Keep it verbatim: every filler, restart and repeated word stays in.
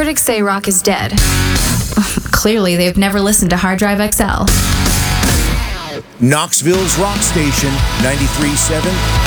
critics say rock is dead. Clearly, they've never listened to Hard Drive X L. Knoxville's rock station, ninety-three point seven